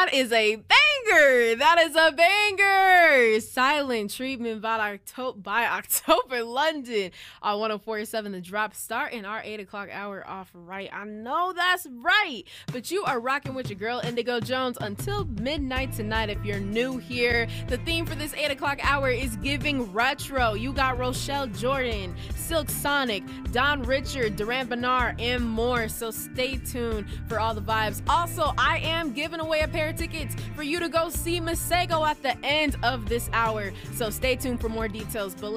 That is a banger. That is a banger. Silent Treatment by October London on 104.7 The Drop, starting our 8 o'clock hour off right. I know that's right, but you are rocking with your girl Indigo Jones until midnight tonight. If you're new here, the theme for this 8 o'clock hour is giving retro. You got Rochelle Jordan, Silk Sonic, Don Richard, Duran Bernard, and more. So stay tuned for all the vibes. Also, I am giving away a pair of tickets for you to go see Masego at the end of this hour. So stay tuned for more details below.